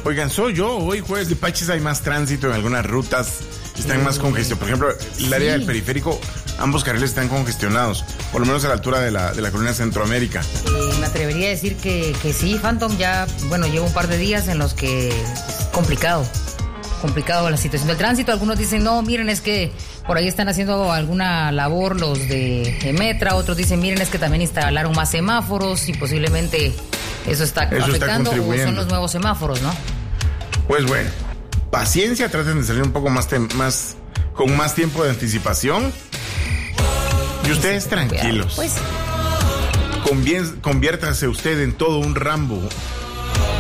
Oigan, soy yo. Hoy jueves de Paches hay más tránsito en algunas rutas. Están más congestionados. Por ejemplo, el área del periférico, ambos carriles están congestionados. Por lo menos a la altura de la colonia Centroamérica. Me atrevería a decir que sí, Phantom. Ya, bueno, llevo un par de días en los que es complicado la situación del tránsito. Algunos dicen, no, miren, es que por ahí están haciendo alguna labor los de Metra. Otros dicen, miren, es que también instalaron más semáforos y posiblemente eso está afectando, o son los nuevos semáforos, ¿no? Pues bueno, paciencia, traten de salir un poco con más tiempo de anticipación. Y ustedes tranquilos. Pues conviértase usted en todo un Rambo